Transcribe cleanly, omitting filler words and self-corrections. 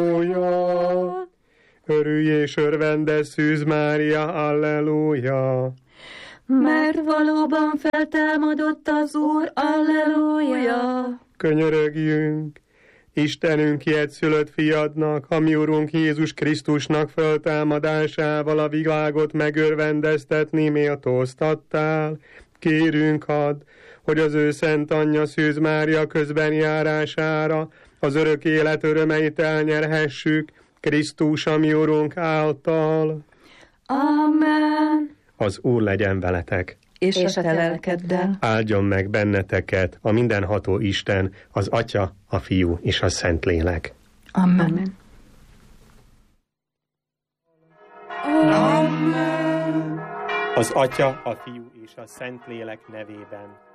Halleluja! Örülj és örvendes Szűz Mária, halleluja! Mert valóban feltámadott az Úr, alleluja! Könyörögjünk! Istenünk egyszülött fiadnak, a mi Urunk Jézus Krisztusnak feltámadásával a világot megörvendeztetni méltóztattál. Kérünk add, hogy az ő szent anyja Szűz Mária közben járására az örök élet örömeit elnyerhessük, Krisztus, a mi Urunk által. Amen. Az Úr legyen veletek. És a te lelkeddel. Áldjon meg benneteket a mindenható Isten, az Atya, a Fiú és a Szentlélek. Amen. Amen. Az Atya, a Fiú és a Szentlélek nevében.